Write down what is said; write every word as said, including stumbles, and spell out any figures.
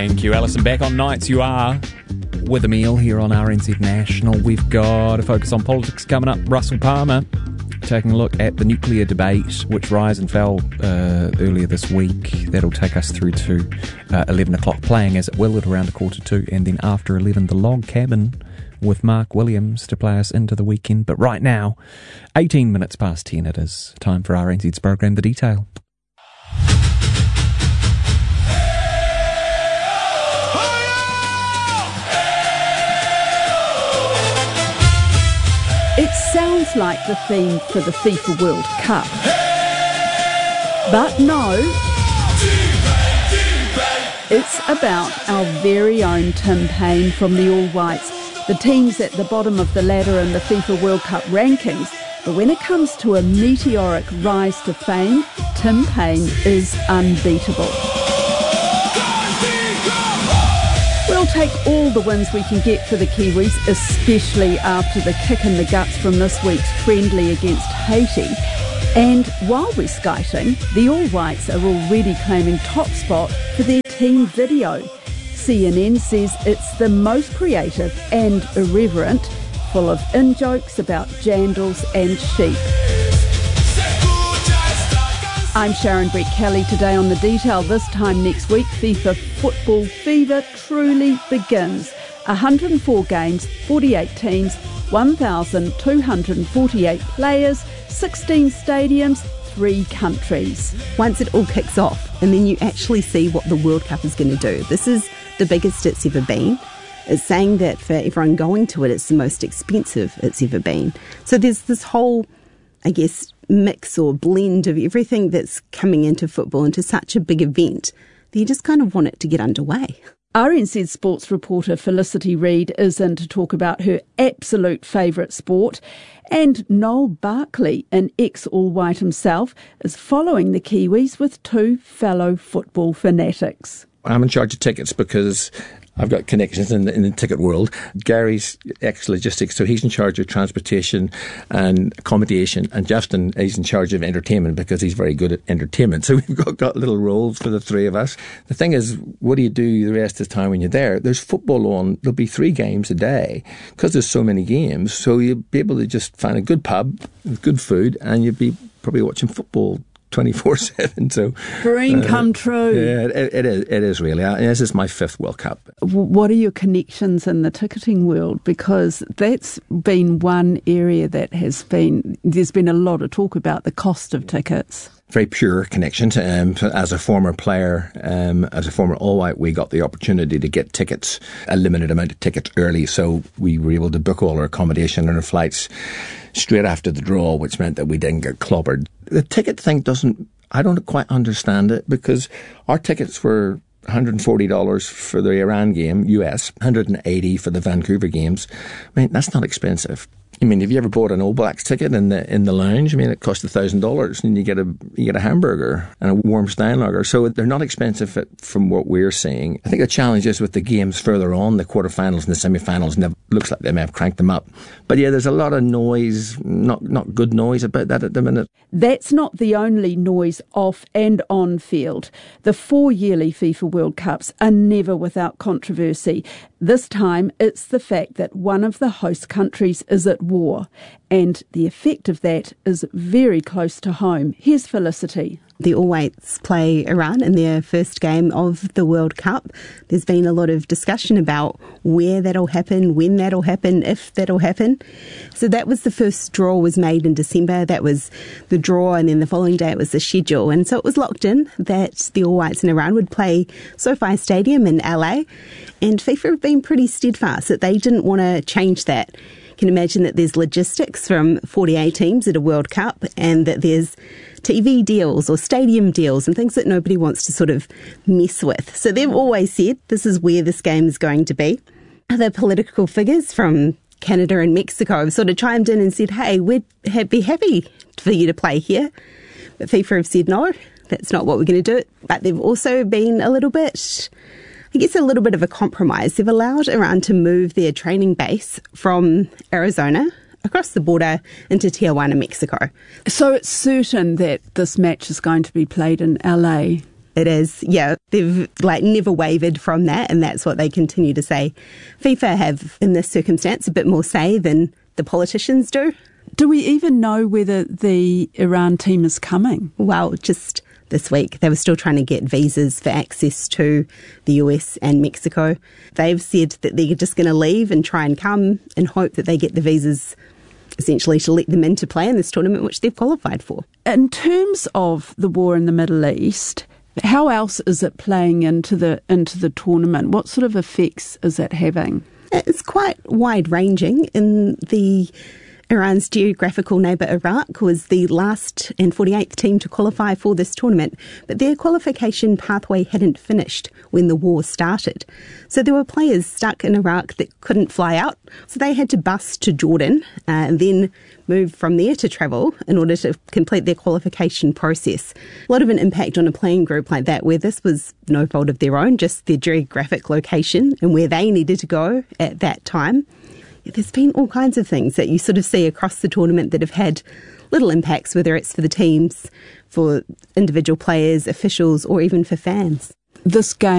Thank you, Alison. Back on Nights You Are with Emile here on R N Z National. We've got a focus on politics coming up. Russell Palmer taking a look at the nuclear debate, which rise and fell uh, earlier this week. That'll take us through to uh, eleven o'clock, playing as it will at around a quarter to, and then after eleven, the Log Cabin with Mark Williams to play us into the weekend. But right now, eighteen minutes past ten, it is time for R N Z's program, The Detail. It sounds like the theme for the FIFA World Cup. But no, it's about our very own Tim Paine from the All Whites, the teams at the bottom of the ladder in the FIFA World Cup rankings. But when it comes to a meteoric rise to fame, Tim Paine is unbeatable. We'll take all the wins we can get for the Kiwis, especially after the kick in the guts from this week's friendly against Haiti. And while we're skiting, the All Whites are already claiming top spot for their team video. C N N says it's the most creative and irreverent, full of in-jokes about jandals and sheep. I'm Sharon Brett-Kelly. Today on The Detail. This time next week, FIFA football fever truly begins. one hundred four games, forty-eight teams, one thousand two hundred forty-eight players, sixteen stadiums, three countries. Once it all kicks off, and then you actually see what the World Cup is going to do. This is the biggest it's ever been. It's saying that for everyone going to it, it's the most expensive it's ever been. So there's this whole, I guess, mix or blend of everything that's coming into football into such a big event that you just kind of want it to get underway. R N Z sports reporter Felicity Reid is in to talk about her absolute favourite sport, and Noel Barkley, an ex-All-White himself, is following the Kiwis with two fellow football fanatics. I'm in charge of tickets because I've got connections in the, in the ticket world. Gary's ex-logistics, so he's in charge of transportation and accommodation, and Justin, he's in charge of entertainment because he's very good at entertainment. So we've got, got little roles for the three of us. The thing is, what do you do the rest of the time when you're there? There's football on. There'll be three games a day because there's so many games. So you'll be able to just find a good pub with good food, and you'll be probably watching football twenty-four seven. So dream uh, come true. Yeah, it, it is. It is really. Uh, this is my fifth World Cup. What are your connections in the ticketing world? Because that's been one area that has been. There's been a lot of talk about the cost of tickets. Very pure connection. Um, as a former player, um, as a former All-White, we got the opportunity to get tickets, a limited amount of tickets early, so we were able to book all our accommodation and our flights straight after the draw, which meant that we didn't get clobbered. The ticket thing doesn't, I don't quite understand it, because our tickets were one hundred forty dollars for the Iran game, U S, one hundred eighty dollars for the Vancouver games. I mean, that's not expensive. I mean, have you ever bought an All Blacks ticket in the in the lounge? I mean, it costs a thousand dollars, and you get a you get a hamburger and a warm Steinlager. So they're not expensive from what we're seeing. I think the challenge is with the games further on, the quarterfinals and the semi-finals. And it looks like they may have cranked them up. But yeah, there's a lot of noise, not not good noise about that at the minute. That's not the only noise off and on field. The four yearly FIFA World Cups are never without controversy. This time, it's the fact that one of the host countries is at war, and the effect of that is very close to home. Here's Felicity. The All Whites play Iran in their first game of the World Cup. There's been a lot of discussion about where that'll happen, when that'll happen, if that'll happen. So that was the first draw was made in December. That was the draw, and then the following day it was the schedule. And so it was locked in that the All Whites in Iran would play SoFi Stadium in L A. And FIFA have been pretty steadfast that they didn't want to change that. You can imagine that there's logistics from forty-eight teams at a World Cup, and that there's T V deals or stadium deals and things that nobody wants to sort of mess with. So they've always said this is where this game is going to be. Other political figures from Canada and Mexico have sort of chimed in and said, hey, we'd be happy for you to play here. But FIFA have said, no, that's not what we're going to do. But they've also been a little bit, I guess, a little bit of a compromise. They've allowed Iran to move their training base from Arizona across the border into Tijuana, Mexico. So it's certain that this match is going to be played in L A? It is, yeah. They've like never wavered from that, and that's what they continue to say. FIFA have, in this circumstance, a bit more say than the politicians do. Do we even know whether the Iran team is coming? Well, just this week, they were still trying to get visas for access to the U S and Mexico. They've said that they're just going to leave and try and come and hope that they get the visas essentially to let them in to play in this tournament, which they've qualified for. In terms of the war in the Middle East, how else is it playing into the into the tournament? What sort of effects is it having? It's quite wide-ranging. In the Iran's geographical neighbour Iraq was the last and forty-eighth team to qualify for this tournament, but their qualification pathway hadn't finished when the war started. So there were players stuck in Iraq that couldn't fly out, so they had to bus to Jordan uh, and then move from there to travel in order to complete their qualification process. A lot of an impact on a playing group like that, where this was no fault of their own, just their geographic location and where they needed to go at that time. There's been all kinds of things that you sort of see across the tournament that have had little impacts, whether it's for the teams, for individual players, officials, or even for fans. This game